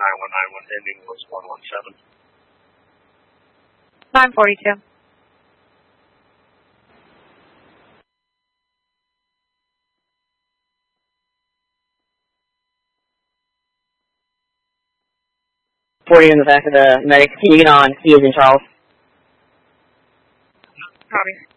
919 ending was 117. 942. Forty in the back of the medic. Can you get on? He is in Charles. Copy.